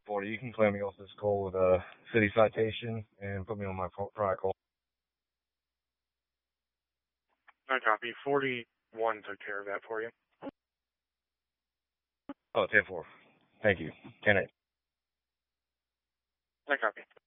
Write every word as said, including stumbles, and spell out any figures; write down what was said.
forty. You can clear me off this call with a city citation and put me on my prior call. I copy. forty-one took care of that for you. Oh, ten four. Thank you. ten eight. I copy.